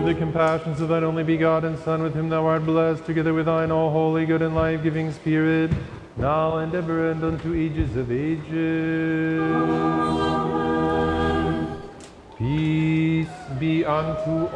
through the compassions of thine only begotten Son, with whom thou art blessed, together with thine all holy, good, and life-giving Spirit, now and ever, and unto ages of ages. Peace be unto